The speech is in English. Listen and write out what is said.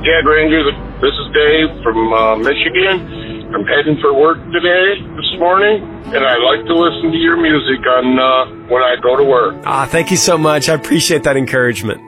Yeah, Granger, this is Dave from Michigan. I'm heading for work today, this morning, and I like to listen to your music on when I go to work. Thank you so much. I appreciate that encouragement.